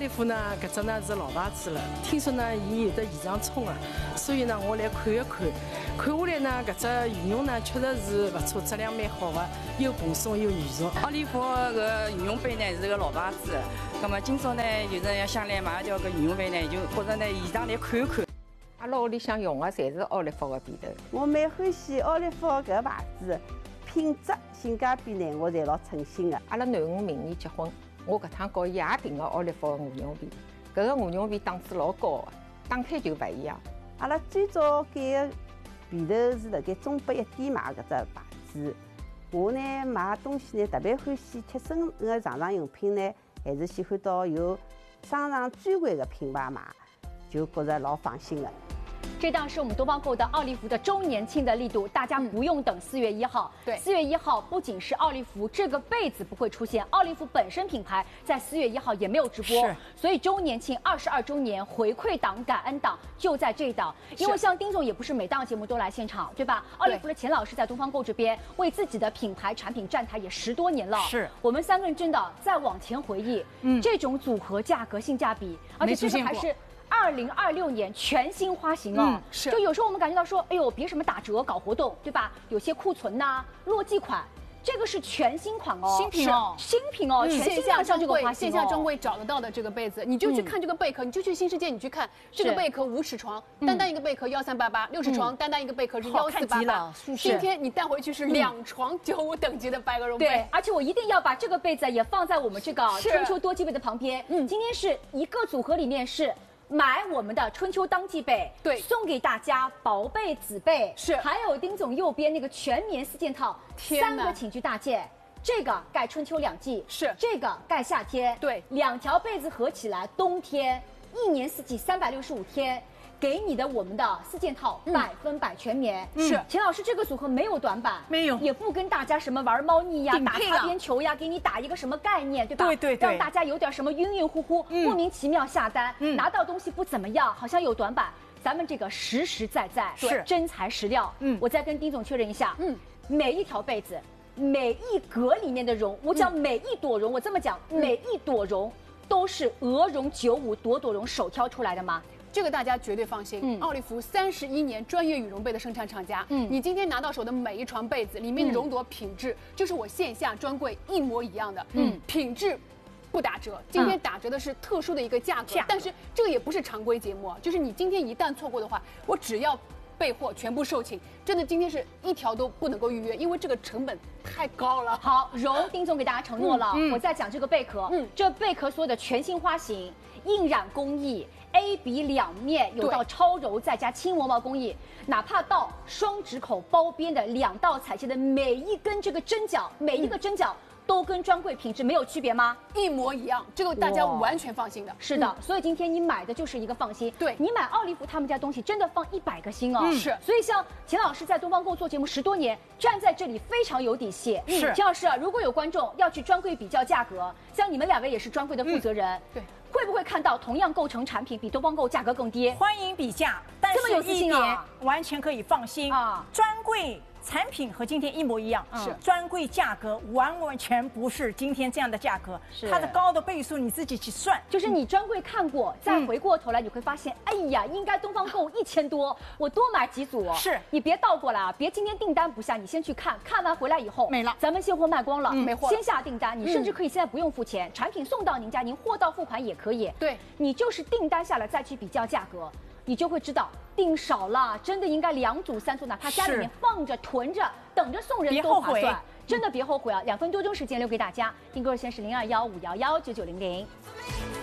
利福呢，搿只呢是老牌子了，听说呢伊有的现场冲啊，所以呢我来看一看。看下来呢，搿只羽绒呢确实是勿错，质量蛮好的，又蓬松又软熟。 奥利福搿羽绒被呢是个老牌子，那么今朝呢就是要想来买一条搿羽绒被呢，就觉着呢现场来看一看。 阿拉屋里向用的侪是奥利福的被头。 我蛮欢喜奥利福搿个牌子，品质、性价比呢，我侪老称心的。 阿拉囡恩明年结婚，我搿趟告伊也订个奥利福的羽绒被，搿个羽绒被档次老高的，打开就勿一样。 阿拉最早拣个被头是辣盖中北一点买搿只牌子。我呢买东西呢特别欢喜贴身个床上用品呢，还是喜欢到有商场专柜的品牌买，就觉着老放心的。 这档是我们东方购的奥利福的周年庆的力度，大家不用等4月1号。 对 ，4月1号不仅是奥利福这个被子不会出现，奥利福本身品牌在4月1号也没有直播，所以周年庆22周年回馈档、感恩档就在这一档。因为像丁总也不是每档节目都来现场，对吧？奥利福的钱老师在东方购这边为自己的品牌产品站台也10多年了。 是我们3个人真的再往前回忆，这种组合价格性价比，而且这个还是2026年全新花型哦， 是。 就有时候我们感觉到说，哎呦，别什么打折搞活动，对吧？有些库存呐、落季款，这个是全新款哦， 新品哦， 新品哦，全新亮相这个花型线下专柜找得到的这个被子，你就去看这个贝壳，你就去新世界，你去看这个贝壳5尺床，单单一个贝壳1388，6尺床单单一个贝壳是1488，今天你带回去是2床95等级的白鹅绒被。 对，而且我一定要把这个被子也放在我们这个春秋多季被的旁边。今天是一个组合里面是。买我们的春秋当季被， 对， 送给大家薄被、紫被， 是， 还有丁总右边那个全棉4件套，3个寝具大件，这个盖春秋2季， 是， 这个盖夏天， 对 ，2条被子合起来，冬天1年4季365天。给你的我们的4件套100%全棉， 是钱老师这个组合没有短板， 没有， 也不跟大家什么玩猫腻呀、打擦边球呀，给你打一个什么概念，对吧？ 对， 让大家有点什么晕晕乎乎、莫名其妙下单，拿到东西不怎么样，好像有短板。咱们这个实实在在， 是真材实料。我再跟丁总确认一下，每一条被子、每一格里面的绒，我讲每一朵绒，我这么讲，每一朵绒都是鹅绒95朵朵绒手挑出来的吗？ 这个大家绝对放心。奥利福31年专业羽绒被的生产厂家，你今天拿到手的每一床被子里面的绒朵品质，就是我线下专柜一模一样的，品质不打折。今天打折的是特殊的一个价格，但是这个也不是常规节目，就是你今天一旦错过的话，我只要备货全部售罄，真的今天是一条都不能够预约，因为这个成本太高了。 好，绒丁总给大家承诺了，我在讲这个贝壳，这贝壳所有的全新花型，印染工艺。A B 两面有到超柔再加轻磨毛工艺，哪怕到双指口包边的2道彩线的每一根这个针脚，每一个针脚都跟专柜品质没有区别吗？ 一模一样，这个大家完全放心的。 是的，所以今天你买的就是一个放心。 对， 你买奥利福他们家东西真的放100个心哦。 是， 所以像钱老师在东方购做节目10多年，站在这里非常有底气。 是， 钱老师，如果有观众要去专柜比较价格，像你们2位也是专柜的负责人， 对。 会不会看到同样构成产品比东方购价格更低？ 欢迎比价，但这么有自信啊， 完全可以放心啊！专柜产品和今天一模一样， 是专柜价格完全不是今天这样的价格，它的高的倍数你自己去算。 就是你专柜看过，再回过头来你会发现，哎呀，应该东方购1000多，我多买几组。 是你别倒过来啊，别今天订单不下，你先去看看完回来以后没了， 咱们现货卖光了， 没货， 先下订单，你甚至可以现在不用付钱，产品送到您家，您货到付款也可以。 对， 你就是订单下来再去比较价格。你就会知道订少了，真的应该2组3组，哪怕家里面放着囤着，等着送人都划算，真的别后悔啊！2分多钟时间留给大家，订购热线是0215119900。